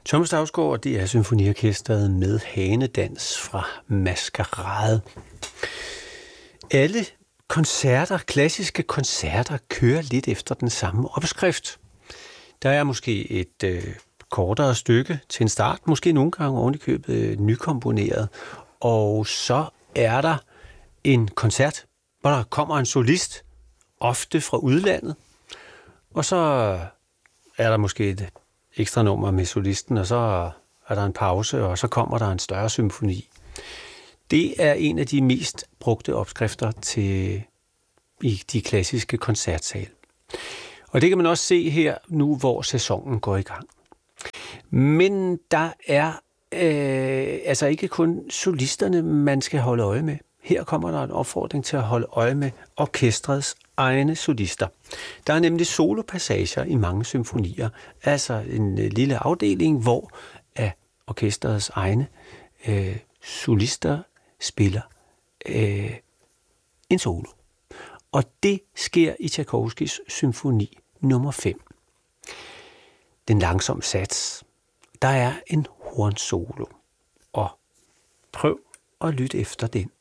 Thomas Dausgaard, og det er symfoniorkestret med Hanedans fra Maskerade. Alle koncerter, klassiske koncerter, kører lidt efter den samme opskrift. Der er måske et kortere stykke til en start, måske nogle gange ovenikøbet nykomponeret, og så er der en koncert, hvor der kommer en solist, ofte fra udlandet, og så er der måske et ekstra nummer med solisten, og så er der en pause, og så kommer der en større symfoni. Det er en af de mest brugte opskrifter i de klassiske koncertsale. Og det kan man også se her nu, hvor sæsonen går i gang. Men der er altså ikke kun solisterne, man skal holde øje med. Her kommer der en opfordring til at holde øje med orkestrets egne solister. Der er nemlig solopassager i mange symfonier, altså en lille afdeling, hvor orkestrets egne solister spiller en solo. Og det sker i Tchaikovskys symfoni nummer 5. Den langsomme sats. Der er en hornsolo. Og prøv at lytte efter den.